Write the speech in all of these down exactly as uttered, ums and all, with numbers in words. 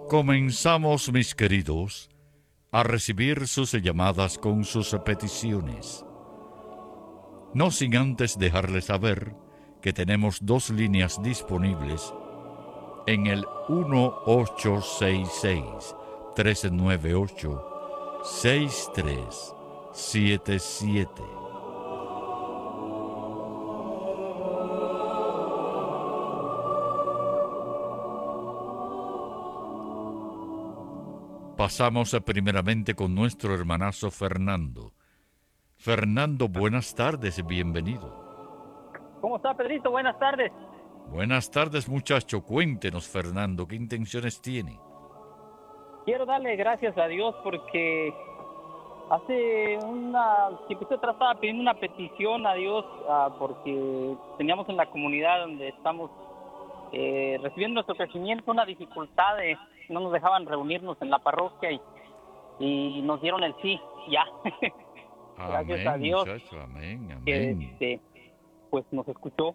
Comenzamos, mis queridos, a recibir sus llamadas con sus peticiones. No sin antes dejarles saber que tenemos dos líneas disponibles en el uno ocho seis seis, tres nueve ocho, seis tres siete siete. Pasamos primeramente con nuestro hermanazo Fernando. Fernando, buenas tardes, bienvenido. ¿Cómo está, Pedrito? Buenas tardes. Buenas tardes, muchacho. Cuéntenos, Fernando, ¿qué intenciones tiene? Quiero darle gracias a Dios porque hace una tiempo atrás estaba pidiendo una petición a Dios uh, porque teníamos en la comunidad donde estamos eh, recibiendo nuestro crecimiento una dificultad de no nos dejaban reunirnos en la parroquia y, y nos dieron el sí, ya. Gracias Amén, a Dios, muchacho, amén, amén. que este, pues nos escuchó.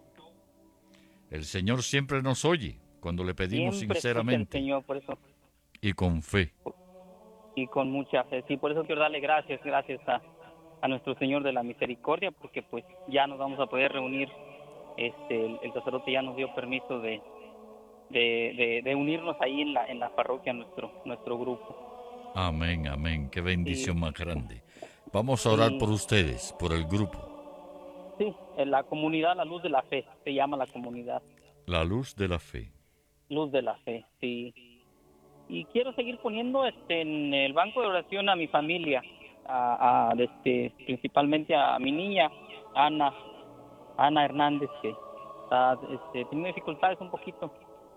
El Señor siempre nos oye cuando le pedimos Siempre sinceramente escucha el Señor, por eso. y con fe. Y con mucha fe, sí, por eso quiero darle gracias, gracias a, a nuestro Señor de la Misericordia, porque pues ya nos vamos a poder reunir, este, el, el sacerdote ya nos dio permiso de, de, de, de unirnos ahí en la en la parroquia, nuestro nuestro grupo. Amén, amén, qué bendición Sí. más grande. Vamos a orar Sí. por ustedes, por el grupo. Sí, en la comunidad La Luz de la Fe, se llama la comunidad. La luz de la fe. Luz de la Fe, sí. Y quiero seguir poniendo este en el banco de oración a mi familia, a, a este principalmente a mi niña Ana, Ana Hernández, que está este, teniendo dificultades un poquito,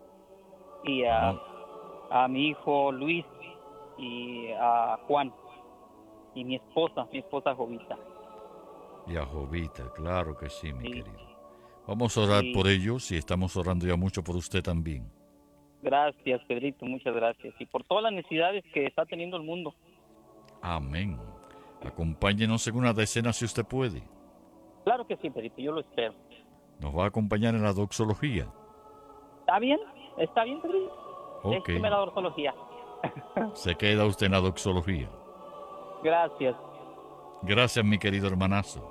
y a, No. a mi hijo Luis y a Juan y mi esposa, mi esposa Jovita. Y a Jovita, claro que sí, mi Sí. querido. Vamos a orar Sí. por ellos y estamos orando ya mucho por usted también. Gracias, Pedrito, muchas gracias. Y por todas las necesidades que está teniendo el mundo. Amén. Acompáñenos en una decena si usted puede. Claro que sí, Pedrito, yo lo espero. Nos va a acompañar en la doxología. ¿Está bien? ¿Está bien, Pedrito? Ok. Déjeme la ortología. Se queda usted en la doxología. Gracias. Gracias, mi querido hermanazo.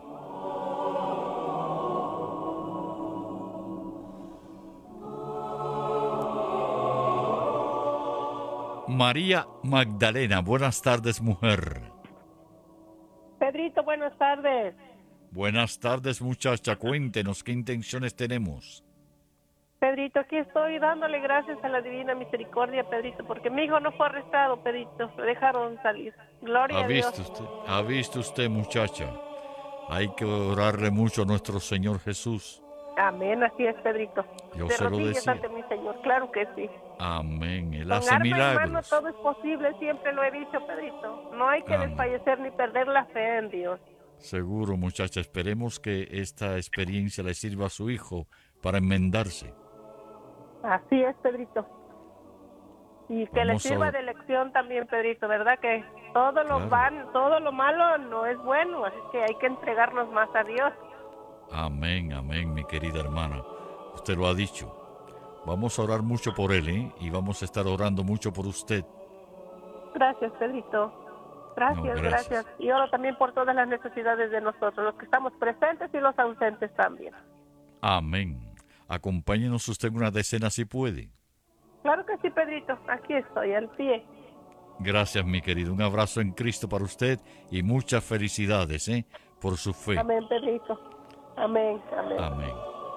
María Magdalena, buenas tardes, mujer. Pedrito, buenas tardes. Buenas tardes, muchacha. Cuéntenos qué intenciones tenemos. Pedrito, aquí estoy dándole gracias a la Divina Misericordia, Pedrito, porque mi hijo no fue arrestado, Pedrito, lo dejaron salir. Gloria ¿Ha a Dios. visto usted? ¿Ha visto usted, muchacha? Hay que orarle mucho a nuestro Señor Jesús. Amén, así es, Pedrito. Yo De se lo rodillas decía. ante mi Señor, claro que sí. Amén. Él Con hace arma en mano milagros. todo es posible, siempre lo he dicho, Pedrito. No hay que Amén. desfallecer ni perder la fe en Dios. Seguro, muchacha. Esperemos que esta experiencia le sirva a su hijo para enmendarse. Así es, Pedrito. Y que Vamos le sirva a- de lección también, Pedrito, ¿verdad? Que todo lo Claro. van, todo lo malo no es bueno, así que hay que entregarnos más a Dios. Amén, amén, mi querida hermana. Usted lo ha dicho. Vamos a orar mucho por él, ¿eh? Y vamos a estar orando mucho por usted. Gracias, Pedrito. Gracias, No, gracias. gracias. Y oro también por todas las necesidades de nosotros, los que estamos presentes y los ausentes también. Amén. Acompáñenos usted en una decena si puede. Claro que sí, Pedrito. Aquí estoy, al pie. Gracias, mi querido. Un abrazo en Cristo para usted y muchas felicidades, ¿eh? Por su fe. Amén, Pedrito. Amén, amén. Amén.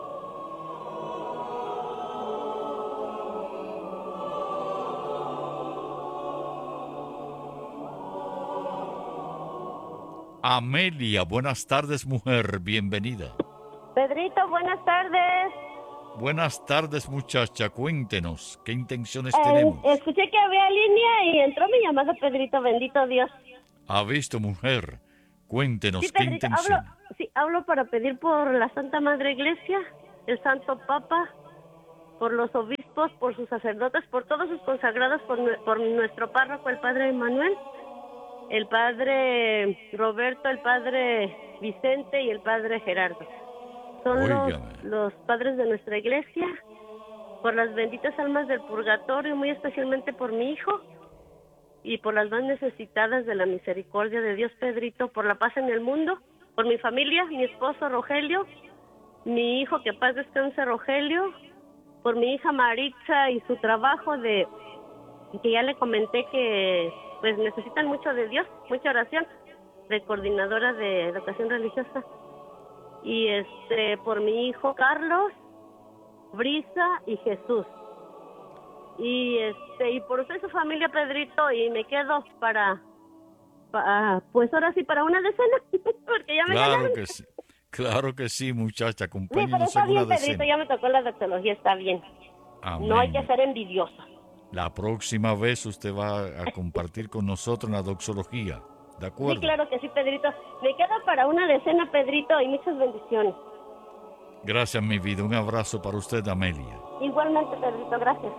Amelia, buenas tardes, mujer. Bienvenida. Pedrito, buenas tardes. Buenas tardes, muchacha. Cuéntenos, ¿qué intenciones Eh, tenemos? escuché que había línea y entró mi llamada, Pedrito, bendito Dios. ¿Ha visto, mujer? Cuéntenos, Sí, ¿qué Pedrito, intención? hablo, sí, hablo para pedir por la Santa Madre Iglesia, el Santo Papa, por los obispos, por sus sacerdotes, por todos sus consagrados, por, nue- por nuestro párroco, el Padre Manuel, el Padre Roberto, el Padre Vicente y el Padre Gerardo. Son los, Óigame. los padres de nuestra iglesia por las benditas almas del purgatorio, muy especialmente por mi hijo, y por las más necesitadas de la misericordia de Dios, Pedrito, por la paz en el mundo, por mi familia, mi esposo Rogelio, mi hijo, que paz descanse Rogelio, por mi hija Maritza y su trabajo de, que ya le comenté que pues necesitan mucho de Dios, mucha oración, de coordinadora de educación religiosa, y este por mi hijo Carlos, Brisa y Jesús. Y este y por usted su familia, Pedrito, y me quedo para, para pues ahora sí para una decena, porque ya me Claro ganaron. que sí, claro que sí, muchacha, Sí, pero acompáñenos está en una bien, Pedrito, decena. ya me tocó la doxología, está bien. Amén. No hay que ser envidiosa. La próxima vez usted va a compartir con nosotros la doxología, ¿de acuerdo? Sí, claro que sí, Pedrito. Me quedo para una decena, Pedrito, y muchas bendiciones. Gracias, mi vida. Un abrazo para usted, Amelia. Igualmente, Pedrito, gracias.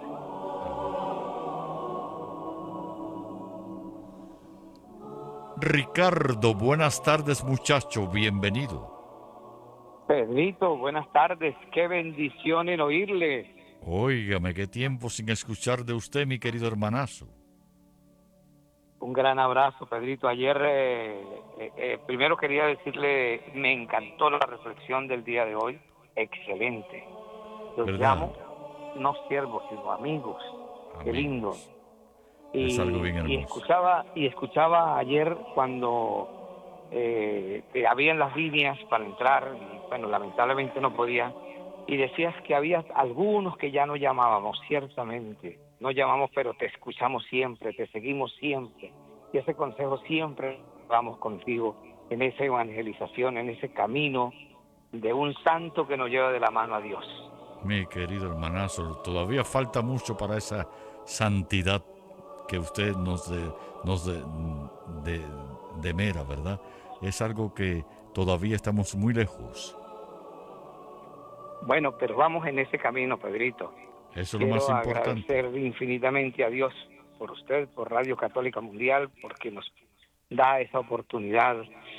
Ricardo, buenas tardes, muchacho, bienvenido. Pedrito, buenas tardes, qué bendición en oírle. Óigame, qué tiempo sin escuchar de usted, mi querido hermanazo. Un gran abrazo, Pedrito. Ayer, eh, eh, eh, primero quería decirle, me encantó la reflexión del día de hoy, excelente. Los ¿Verdad? llamo, no siervos, sino amigos, qué lindo. Y, Es algo bien y hermoso. escuchaba, y escuchaba ayer cuando eh, eh, habían las líneas para entrar, y bueno, lamentablemente no podía, y decías que había algunos que ya no llamábamos, ciertamente, no llamamos, pero te escuchamos siempre, te seguimos siempre, y ese consejo siempre vamos contigo en esa evangelización, en ese camino de un santo que nos lleva de la mano a Dios. Mi querido hermanazo, todavía falta mucho para esa santidad que usted nos de, nos de, de, demera, ¿verdad? Es algo que todavía estamos muy lejos. Bueno, pero vamos en ese camino, Pedrito. Eso es lo Quiero más importante. agradecer infinitamente a Dios por usted, por Radio Católica Mundial, porque nos da esa oportunidad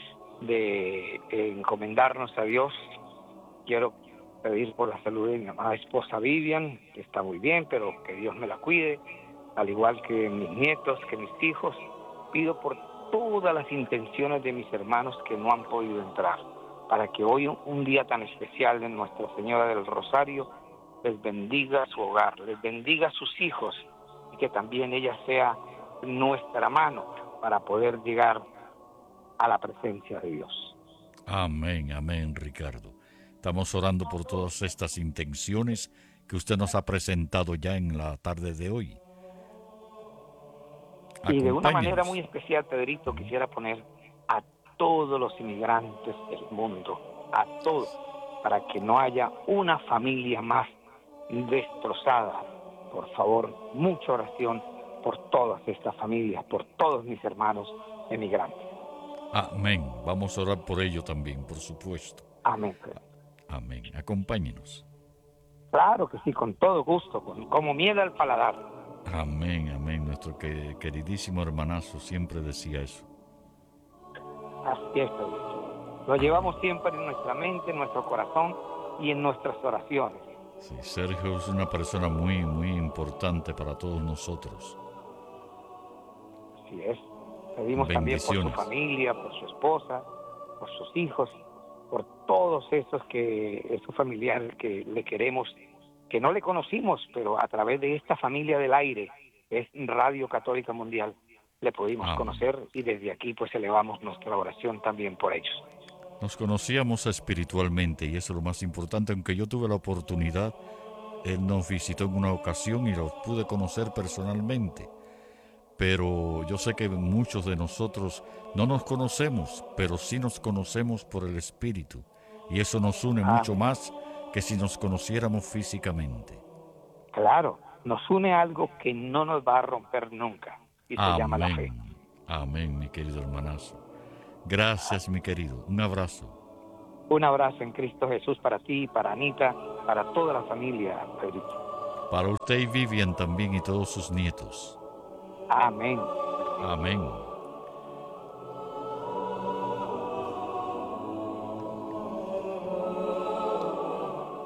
de eh, encomendarnos a Dios. Quiero pedir por la salud de mi amada esposa Vivian, que está muy bien, pero que Dios me la cuide, al igual que mis nietos, que mis hijos. Pido por todas las intenciones de mis hermanos que no han podido entrar, para que hoy, un día tan especial de Nuestra Señora del Rosario, les bendiga su hogar, les bendiga a sus hijos, y que también ella sea nuestra mano para poder llegar a la presencia de Dios. Amén, amén, Ricardo. Estamos orando por todas estas intenciones que usted nos ha presentado ya en la tarde de hoy. Y de una Acompáñenos. manera muy especial, Pedrito, quisiera poner a todos los inmigrantes del mundo, a todos, para que no haya una familia más destrozada. Por favor, mucha oración por todas estas familias, por todos mis hermanos emigrantes. Amén. Vamos a orar por ello también, por supuesto. Amén. Amén. Acompáñenos. Claro que sí, con todo gusto, con, como miel al paladar. Amén, amén. Nuestro que, queridísimo hermanazo siempre decía eso. Así es, Pedrito. Lo llevamos siempre en nuestra mente, en nuestro corazón y en nuestras oraciones. Sí, Sergio es una persona muy, muy importante para todos nosotros. Así es. Pedimos también por su Bendiciones. familia, por su esposa, por sus hijos, por todos esos que esos familiares que le queremos, que no le conocimos, pero a través de esta familia del aire, que es Radio Católica Mundial, le pudimos Amén. conocer, y desde aquí pues elevamos nuestra oración también por ellos. Nos conocíamos espiritualmente y eso es lo más importante, aunque yo tuve la oportunidad, él nos visitó en una ocasión y los pude conocer personalmente. Pero yo sé que muchos de nosotros no nos conocemos, pero sí nos conocemos por el Espíritu. Y eso nos une Ah. mucho más que si nos conociéramos físicamente. Claro, nos une algo que no nos va a romper nunca, y se llama la fe. Amén. Amén, mi querido hermanazo. Gracias, mi querido. Un abrazo. Un abrazo en Cristo Jesús para ti, para Anita, para toda la familia, Pedrito. Para usted y Vivian también y todos sus nietos. Amén. Amén.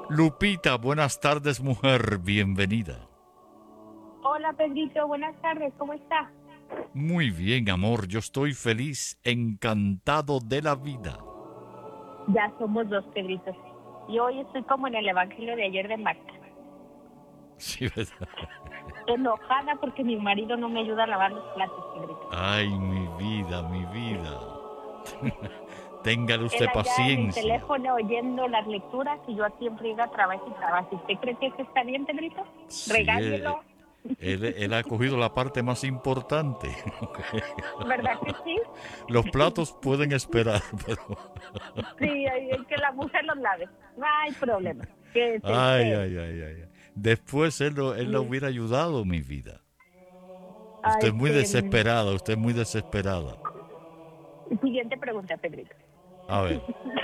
Lupita, buenas tardes, mujer, bienvenida. Hola Pedrito, buenas tardes, ¿cómo está? Muy bien, amor, yo estoy feliz, encantado de la vida. Ya somos dos, Pedritos. Y hoy estoy como en el evangelio de ayer de Marta. Sí, ¿verdad? Enojada porque mi marido no me ayuda a lavar los platos, Pedrito. Ay, mi vida, mi vida. Téngale usted Él allá paciencia. en el teléfono oyendo las lecturas y yo aquí en friega trabajo y trabajo. ¿Usted cree que eso está bien, Pedrito? Sí, Regáñelo. Él, él ha cogido la parte más importante. ¿Verdad que sí? Los platos pueden esperar, pero... Sí, hay hay que la mujer los lave. No hay problema. Que se Ay, quede. ay, ay, ay. Después él, lo, él la Sí. hubiera ayudado, mi vida. Ay, Usted es muy que- desesperada, usted es muy desesperada. Siguiente pregunta, Pedrito. A ver.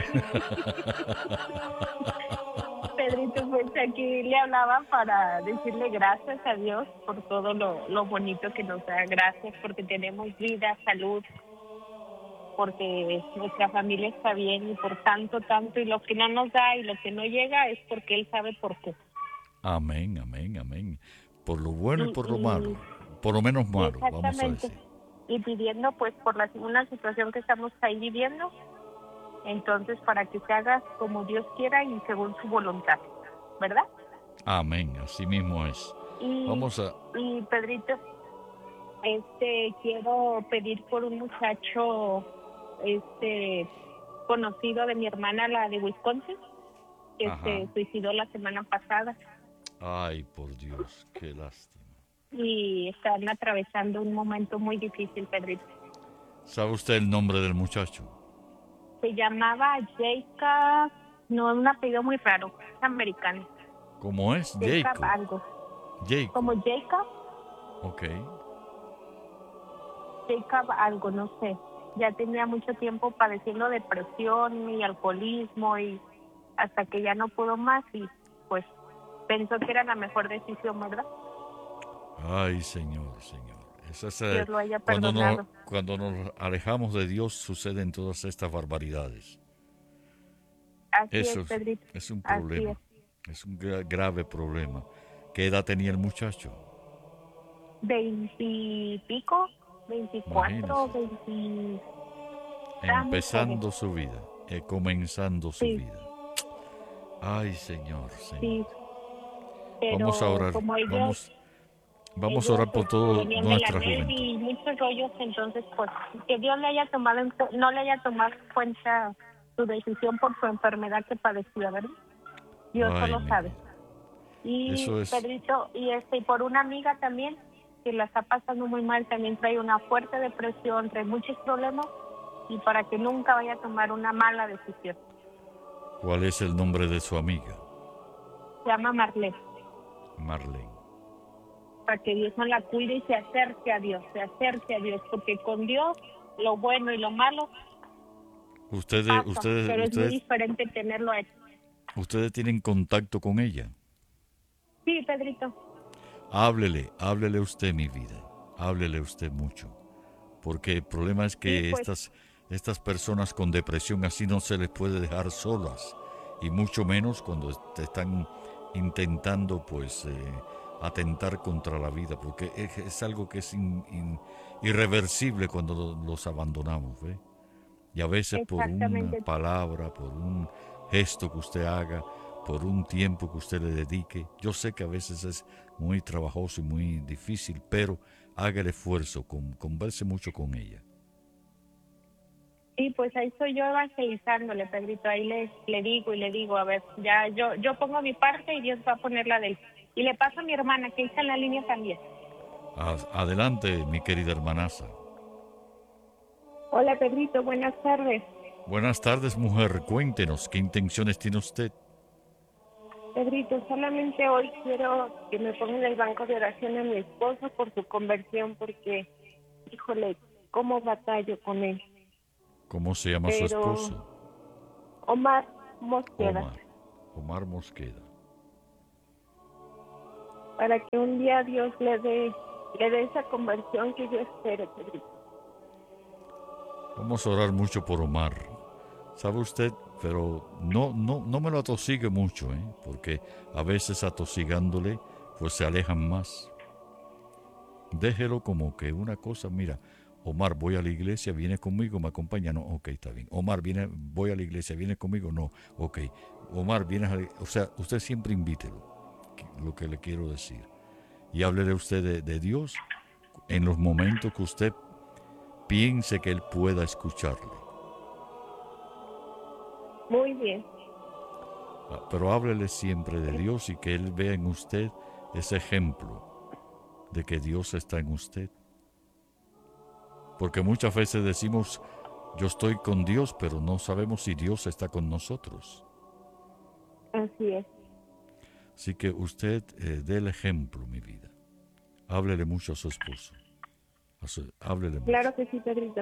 Pedrito, pues aquí le hablaba para decirle gracias a Dios por todo lo, lo bonito que nos da. Gracias porque tenemos vida, salud, porque nuestra familia está bien y por tanto, tanto. Y lo que no nos da y lo que no llega es porque Él sabe por qué. Amén, amén, amén. Por lo bueno y por lo Y- y- malo. Por lo menos malo, vamos a Exactamente. decir. Y pidiendo pues por la, una situación que estamos ahí viviendo, entonces para que se haga como Dios quiera y según su voluntad, ¿verdad? Amén, así mismo es. Y, Vamos a... y Pedrito, este quiero pedir por un muchacho este conocido de mi hermana, la de Wisconsin, que Ajá. se suicidó la semana pasada Ay, por Dios, qué lástima. y están atravesando un momento muy difícil, Pedrito. ¿Sabe usted el nombre del muchacho? Se llamaba Jacob, no, un apellido muy raro, es americano. ¿Cómo es? Jacob Jacob. algo. Jacob. Como Jacob, Ok. Jacob algo, no sé. Ya tenía mucho tiempo padeciendo depresión y alcoholismo y hasta que ya no pudo más y pues pensó que era la mejor decisión, ¿verdad? Ay, Señor, Señor. Eso es, eh, Dios lo haya cuando, nos, perdonado. cuando nos alejamos de Dios suceden todas estas barbaridades. Así Eso es, Pedrito. es un Así problema. es. Es un gra- grave problema. ¿Qué edad tenía el muchacho? Veintipico, veinticuatro, veinti... Está muy Empezando su vida, eh, comenzando su Sí. vida. Ay, Señor, Señor. Sí. Pero Vamos a orar. como ellos, Vamos, vamos a ellos, orar por este, toda venían de nuestra la Navy juventud. y muchos rollos, entonces pues que Dios le haya tomado en cu- no le haya tomado en cuenta su decisión por su enfermedad que padecía, ¿verdad? Dios Ay, solo mi sabe. vida. Y Eso es- Pedrito, y este y por una amiga también que la está pasando muy mal, también trae una fuerte depresión, trae muchos problemas y para que nunca vaya a tomar una mala decisión. ¿Cuál es el nombre de su amiga? Se llama Marlene. Marlene. Para que Dios no la cuide y se acerque a Dios, se acerque a Dios, porque con Dios lo bueno y lo malo Ustedes, pasa, ustedes, pero es muy ustedes, diferente tenerlo a él. ustedes tienen contacto con ella. Sí, Pedrito, Háblele, háblele usted, mi vida. Háblele usted mucho. Porque el problema es que Sí, pues. estas, estas personas con depresión así no se les puede dejar solas. Y mucho menos cuando te están intentando, pues, eh, atentar contra la vida. Porque es, es algo que es in- in- irreversible cuando lo- los abandonamos, ¿ve? Y a veces por una Exactamente. palabra, por un gesto que usted haga, por un tiempo que usted le dedique. Yo sé que a veces es muy trabajoso y muy difícil, pero haga el esfuerzo, con, converse mucho con ella. sí, pues ahí estoy yo evangelizándole, Pedrito, ahí le, le digo y le digo, a ver, ya yo yo pongo mi parte y Dios va a poner la de él. Y le paso a mi hermana, que está en la línea también. A- Adelante, mi querida hermanaza. Hola, Pedrito, buenas tardes. Buenas tardes, mujer. Cuéntenos, ¿qué intenciones tiene usted? Pedrito, solamente hoy quiero que me ponga en el banco de oración a mi esposo por su conversión, porque, híjole, cómo batallo con él. ¿Cómo se llama su Pero- esposo? Omar Mosqueda, Omar. Omar Mosqueda. para que un día Dios le dé, le dé esa conversión que yo espero, Pedrito. Vamos a orar mucho por Omar. ¿Sabe usted? pero no, no, no me lo atosigue mucho, ¿eh? Porque a veces atosigándole, pues se alejan más. Déjelo como que una cosa, mira, Omar, voy a la iglesia, viene conmigo, me acompaña, no, ok, está bien. Omar, viene, voy a la iglesia, viene conmigo, no, ok. Omar, vienes a la, o sea, usted siempre invítelo, lo que le quiero decir. Y háblele usted de, de Dios en los momentos que usted piense que Él pueda escucharle. Muy bien. Pero háblele siempre de Dios y que Él vea en usted ese ejemplo de que Dios está en usted. Porque muchas veces decimos, yo estoy con Dios, pero no sabemos si Dios está con nosotros. Así es. Así que usted eh, dé el ejemplo, mi vida. Háblele mucho a su esposo. A su, háblele mucho. Claro que sí, Pedrito.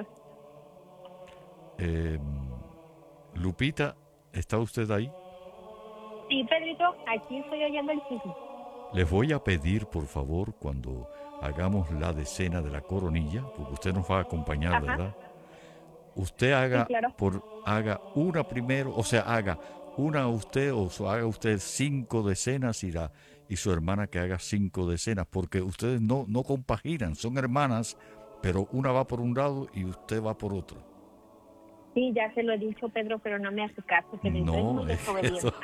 Eh, Lupita, ¿está usted ahí? Sí, Pedrito, aquí estoy oyendo el chisme. Les voy a pedir, por favor, cuando hagamos la decena de la coronilla, porque usted nos va a acompañar, Ajá. ¿verdad? Usted haga, Sí, claro. por, haga una primero, o sea, haga una usted o haga usted cinco decenas y, la, y su hermana que haga cinco decenas, porque ustedes no, no compaginan, son hermanas, pero una va por un lado y usted va por otro. Sí, ya se lo he dicho, Pedro, pero no me hace caso. Pedrito, No, es muy es desobediente. eso.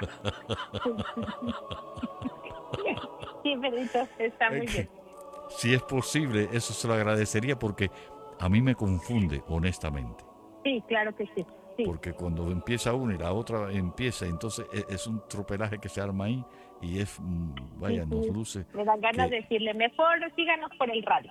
Sí, Pedrito, está muy Es bien. que, si es posible, eso se lo agradecería porque a mí me confunde, honestamente. Sí, claro que sí. Sí. Porque cuando empieza una y la otra empieza, entonces es, es un tropelaje que se arma ahí y es, mm, vaya, Sí, nos sí. luce. Me dan ganas que- de decirle, mejor síganos por el radio.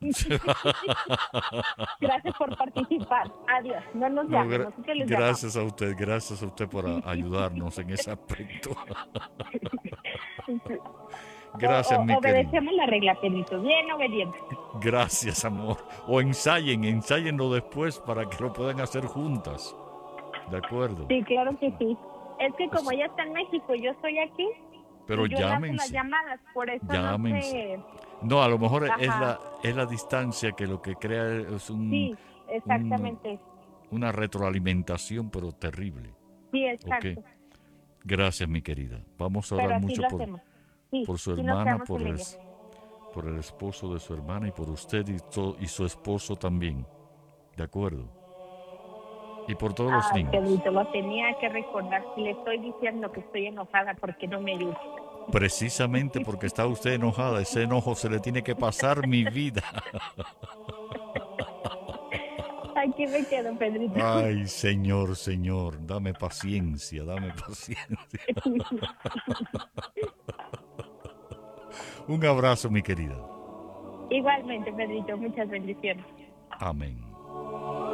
Gracias por participar. Adiós. No nos No, llamen, gra- nosotros les gracias a usted, gracias a usted por a- ayudarnos en ese aspecto. llamamos. Gracias, O- o- mi querido. obedecemos la regla, Pedrito. Bien obediente. Gracias, amor. O ensayen, ensáyenlo después para que lo puedan hacer juntas. ¿De acuerdo? Sí, claro que sí. Es que como ella está en México y yo estoy aquí, Pero y yo enlazo las llámense. llamadas, por eso no Llámense. sé. No, a lo mejor es Ajá. la, es la distancia que lo que crea es un, Sí, exactamente. una retroalimentación, pero terrible. Sí, exacto. Ok. Gracias, mi querida. Vamos a Pero orar así mucho lo por, hacemos. Sí, por su sí nos hermana, quedamos por con el, ella. por el esposo de su hermana y por usted y, to- y su esposo también. ¿De acuerdo? Y por todos los Ay, niños. Pedrito, lo tenía que recordar. Si le estoy diciendo que estoy enojada porque no me ayuda. Precisamente porque está usted enojada, ese enojo se le tiene que pasar, mi vida. Aquí me quedo, Pedrito. Ay, Señor, Señor, dame paciencia, dame paciencia. Un abrazo, mi querida. Igualmente, Pedrito, muchas bendiciones. Amén.